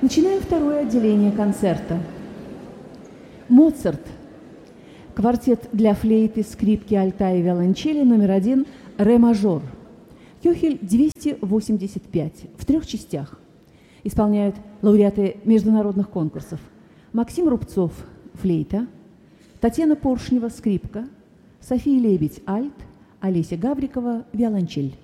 Начинаем второе отделение концерта. Моцарт. Квартет для флейты, скрипки, альта и виолончели номер 1, ре мажор. Кёхель 285 в 3 частях. Исполняют лауреаты международных конкурсов. Максим Рубцов – флейта, Татьяна Поршнева – скрипка, София Лебедь – альт, Олеся Гаврикова – виолончель.